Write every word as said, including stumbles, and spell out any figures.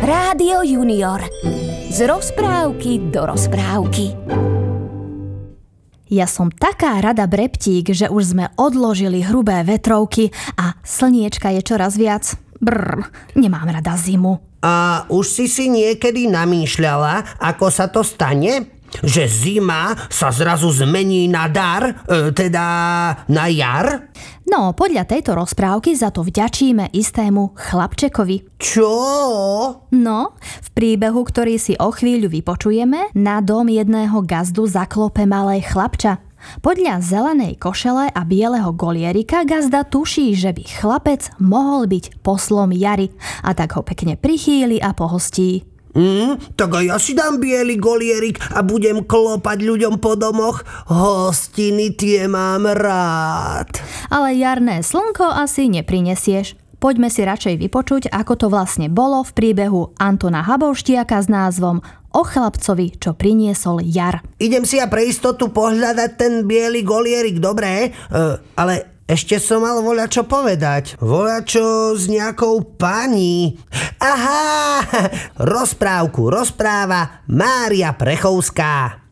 Rádio Junior. Z rozprávky do rozprávky. Ja som taká rada, Breptík, že už sme odložili hrubé vetrovky a slniečka je čoraz viac. Brr, nemám rada zimu. A už si si niekedy namýšľala, ako sa to stane? Že zima sa zrazu zmení na dar, e, teda na jar? No, podľa tejto rozprávky za to vďačíme istému chlapčekovi. Čo? No, v príbehu, ktorý si o chvíľu vypočujeme, na dom jedného gazdu zaklope malé chlapča. Podľa zelenej košele a bieleho golierika gazda tuší, že by chlapec mohol byť poslom jary, a tak ho pekne prichýli a pohostí. Mm, tak aj ja si dám biely golierik a budem klopať ľuďom po domoch. Hostiny tie mám rád. Ale jarné slnko asi neprinesieš. Poďme si radšej vypočuť, ako to vlastne bolo v príbehu Antona Habouštiaka s názvom O chlapcovi, čo priniesol jar. Idem si ja pre istotu pohľadať ten biely golierik, dobré? Uh, ale ešte som mal voľačo povedať. Voľačo s nejakou pani. Aha, rozprávku rozpráva Mária Prechovská.